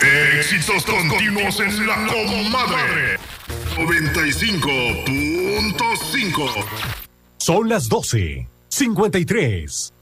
Éxitos continuos en la comadre. 95.5. Son las 12:53.